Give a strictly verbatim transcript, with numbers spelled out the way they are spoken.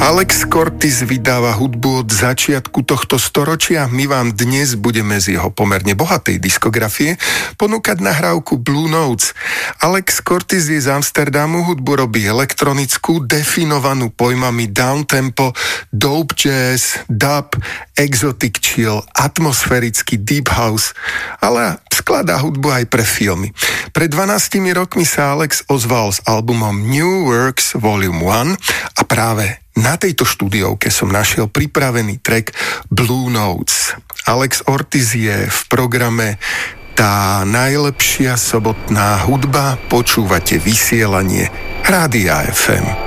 Alex Cortis vydáva hudbu od začiatku tohto storočia. My vám dnes budeme z jeho pomerne bohatej diskografie ponúkať nahrávku Blue Notes. Alex Cortis je z Amsterdamu, hudbu robí elektronickú, definovanú pojmami downtempo, dope jazz, dub, exotic chill, atmosférický deep house, ale skladá hudbu aj pre filmy. Pred dvanástimi rokmi sa Alex ozval s albumom New Works Volume one a práve na tejto štúdiovke som našiel pripravený track Blue Notes. Alex Ortiz je v programe Tá najlepšia sobotná hudba. Počúvate vysielanie Rádia ef em.